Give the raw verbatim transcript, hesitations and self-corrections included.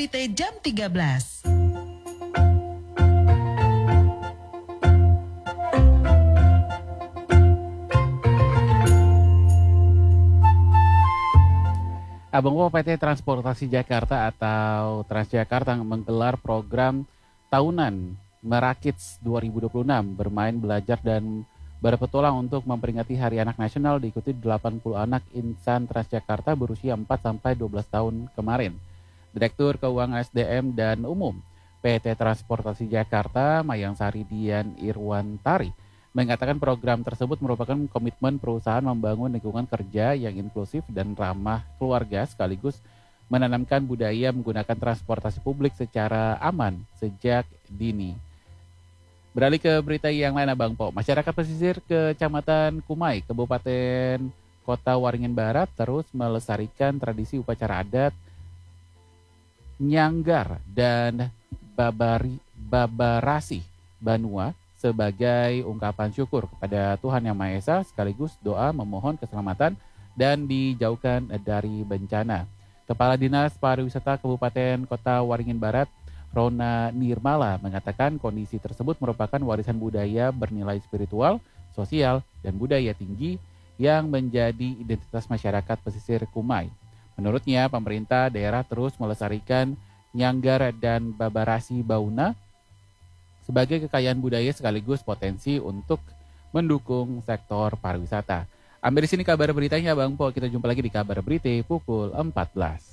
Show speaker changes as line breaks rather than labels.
Berita jam tiga belas.
Abang Po, P T Transportasi Jakarta atau Transjakarta menggelar program tahunan Merakits dua ribu dua puluh enam, bermain, belajar, dan berpetualang untuk memperingati Hari Anak Nasional, diikuti delapan puluh anak insan Transjakarta berusia empat sampai dua belas tahun kemarin. Direktur Keuangan S D M dan Umum P T Transportasi Jakarta, Mayang Sari Dian Irwantari, mengatakan program tersebut merupakan komitmen perusahaan membangun lingkungan kerja yang inklusif dan ramah keluarga, sekaligus menanamkan budaya menggunakan transportasi publik secara aman sejak dini. Beralih ke berita yang lain, Abang Po. Masyarakat pesisir Kecamatan Kumai, Kabupaten Kota Waringin Barat terus melestarikan tradisi upacara adat Nyanggar dan Babari, Babarasi Banua sebagai ungkapan syukur kepada Tuhan Yang Maha Esa, sekaligus doa memohon keselamatan dan dijauhkan dari bencana. Kepala Dinas Pariwisata Kabupaten Kota Waringin Barat, Rona Nirmala, mengatakan kondisi tersebut merupakan warisan budaya bernilai spiritual, sosial, dan budaya tinggi yang menjadi identitas masyarakat pesisir Kumai. Menurutnya, pemerintah daerah terus melestarikan Nyanggar dan Babarasi Bauna sebagai kekayaan budaya sekaligus potensi untuk mendukung sektor pariwisata. Ambil di sini kabar beritanya, Bang Po. Kita jumpa lagi di kabar berita pukul empat belas.